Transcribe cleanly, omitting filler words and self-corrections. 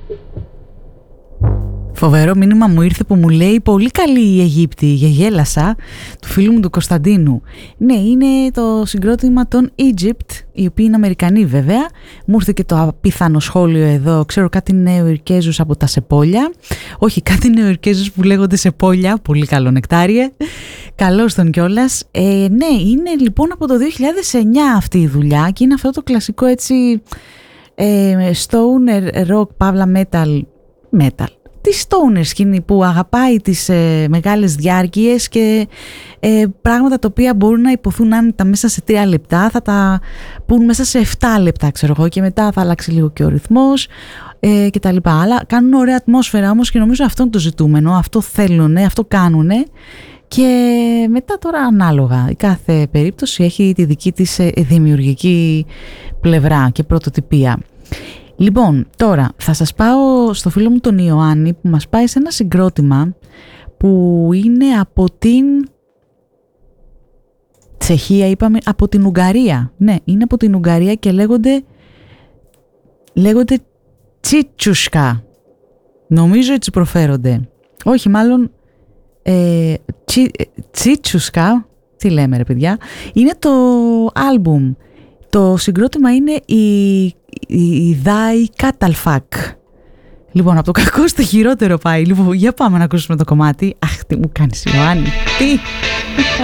Φοβερό μήνυμα μου ήρθε που μου λέει πολύ καλή η Αιγύπτη, γελάσα, του φίλου μου του Κωνσταντίνου. Ναι, είναι το συγκρότημα των Egypt, οι οποίοι είναι Αμερικανοί βέβαια. Μου ήρθε και το απίθανο σχόλιο εδώ, ξέρω κάτι νεοειρκέζους από τα Σεπόλια. Όχι, κάτι νεοειρκέζους που λέγονται Σεπόλια, πολύ καλό νεκτάριε. Καλώς τον κιόλας. Ναι, είναι λοιπόν από το 2009 αυτή η δουλειά και είναι αυτό το κλασικό έτσι stoner rock, παύλα metal. Τη stoner σκηνή που αγαπάει τις μεγάλες διάρκειες και πράγματα τα οποία μπορούν να υποθούν άνετα μέσα σε 3 λεπτά, θα τα πούν μέσα σε 7 λεπτά ξέρω εγώ και μετά θα αλλάξει λίγο και ο ρυθμός και τα λοιπά. Αλλά κάνουν ωραία ατμόσφαιρα όμως και νομίζω αυτό είναι το ζητούμενο, αυτό θέλουνε, αυτό κάνουνε και μετά τώρα ανάλογα. Η κάθε περίπτωση έχει τη δική της δημιουργική πλευρά και πρωτοτυπία. Λοιπόν, τώρα θα σας πάω στο φίλο μου τον Ιωάννη που μας πάει σε ένα συγκρότημα που είναι από την Τσεχία, είπαμε, από την Ουγγαρία. Ναι, είναι από την Ουγγαρία και λέγονται Τσίτσουσκα. Νομίζω έτσι προφέρονται. Όχι, μάλλον Τσίτσουσκα. Τι λέμε ρε παιδιά. Είναι το άλμπουμ. Το συγκρότημα είναι η Δάι Καταλφακ. Λοιπόν, από το κακό στο χειρότερο πάει. Λοιπόν, για πάμε να ακούσουμε το κομμάτι. Αχ, τι μου κάνεις Ιωάννη. Τι.